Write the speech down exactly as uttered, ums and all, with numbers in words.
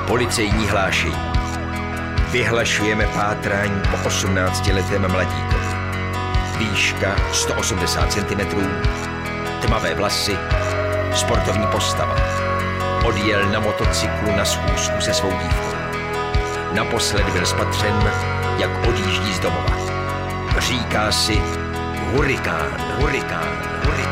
Policejní hlášení. Vyhlašujeme pátrání po osmnáctiletém mladíkovi. Výška sto osmdesát centimetrů, tmavé vlasy, sportovní postava. Odjel na motocyklu na schůzku se svou dívkou. Naposled byl spatřen, jak odjíždí z domova. Říká si hurikán, hurikán, hurikán.